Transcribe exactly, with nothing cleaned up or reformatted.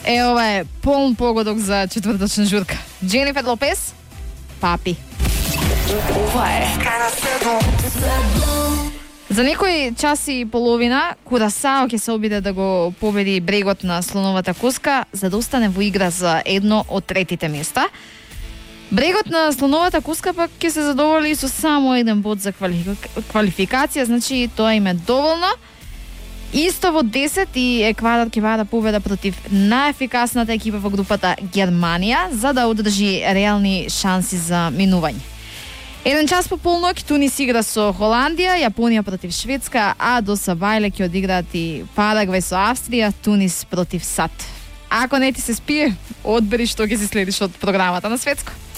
Е, ова е полн погодок за четврточна журка. Дженифер Лопес, Папи. Ова е За некои час и половина Курасао ќе се обиде да го победи брегот на слоновата куска за да остане во игра за едно од третите места. Брегот на слоновата куска пак ќе се задоволи со само еден бод за квалификација, значи тоа им е доволно. Исто во десет и Еквадор ќе бара победа против најефикасната екипа во групата Германија за да одржи реални шанси за минување. Еден час по полноќ Тунис игра со Холандија, Јапонија против Шведска, а до Сабајле ќе одиграат и Парагвај со Австрија, Тунис против САД. Ако не ти се спие, одбери што ќе се следиш од програмата на Светско.